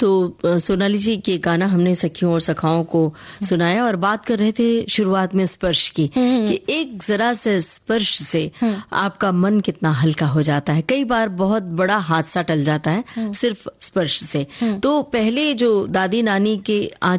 तो सोनाली जी के गाना हमने सखियों और सखाओं को सुनाया और बात कर रहे थे शुरुआत में स्पर्श की कि एक जरा से स्पर्श से आपका मन कितना हल्का हो जाता है। कई बार बहुत बड़ा हादसा टल जाता है सिर्फ स्पर्श से। तो पहले जो दादी नानी के